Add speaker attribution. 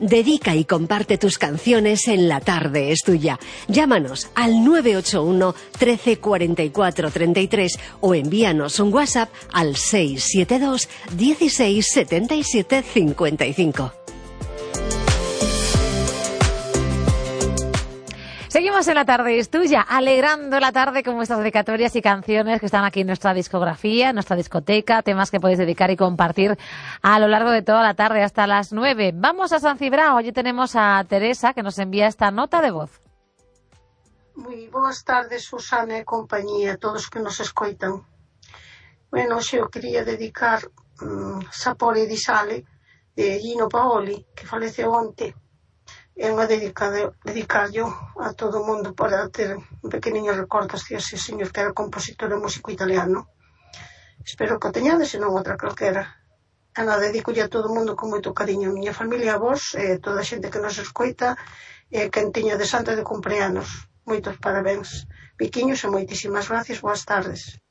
Speaker 1: Dedica y comparte tus canciones en La Tarde es Tuya. Llámanos al 981 13 44 33 o envíanos un WhatsApp al 672 16 77 55.
Speaker 2: Seguimos en La Tarde es Tuya, alegrando la tarde con vuestras dedicatorias y canciones que están aquí en nuestra discografía, en nuestra discoteca, temas que podéis dedicar y compartir a lo largo de toda la tarde hasta las 9. Vamos a San Cibrao, allí tenemos a Teresa que nos envía esta nota de voz.
Speaker 3: Moi boas tardes, Susana e compañía, todos que nos escoitan. Bueno, hoxe eu quería dedicar Sapore di Sale de Gino Paoli, que faleceu onte. É unha dedicarlo a todo o mundo para ter un pequeniño recordo hacia ese señor que era compositor e músico italiano. Espero que o teñades, e non outra calquera. E nada, dedico a todo o mundo con moito cariño. A miña familia, a vos, e toda a xente que nos escoita, e quen tiña de santa de cumpleanos. Moitos parabéns. Piquiños e moitísimas gracias. Boas tardes.